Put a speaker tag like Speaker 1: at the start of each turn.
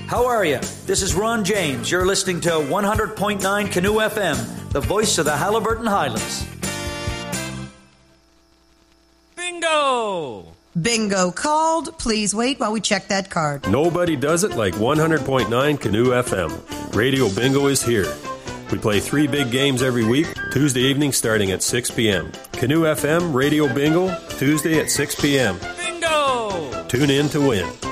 Speaker 1: How are you? This is Ron James. You're listening to 100.9 Canoe FM, the voice of the Halliburton Highlands.
Speaker 2: Bingo!
Speaker 3: Bingo called. Please wait while we check that card.
Speaker 4: Nobody does it like 100.9 Canoe FM. Radio Bingo is here. We play 3 big games every week, Tuesday evening starting at 6 p.m. Canoe FM Radio Bingo, Tuesday at 6 p.m.
Speaker 2: Bingo!
Speaker 4: Tune in to win.